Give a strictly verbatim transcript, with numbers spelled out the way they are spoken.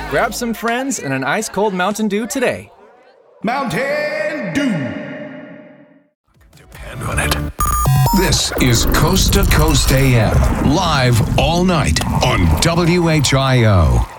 Grab some friends and an ice-cold Mountain Dew today. Mountain Dew. Depend on it. This is Coast to Coast A M, live all night on W H I O.